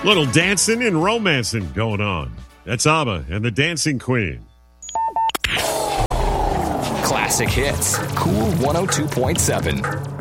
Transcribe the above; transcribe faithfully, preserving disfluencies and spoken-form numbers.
Little dancing and romancing going on. That's ABBA and the Dancing Queen. Classic hits. Cool one oh two point seven.